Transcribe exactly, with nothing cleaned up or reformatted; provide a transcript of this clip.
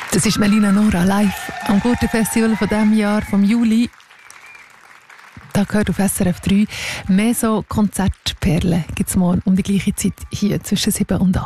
Das ist Melina Nora live am Gurtenfestival von diesem Jahr, vom Juli. Da gehört auf S R F drei. Mehr so Konzertperlen gibt es morgen um die gleiche Zeit hier zwischen sieben und acht.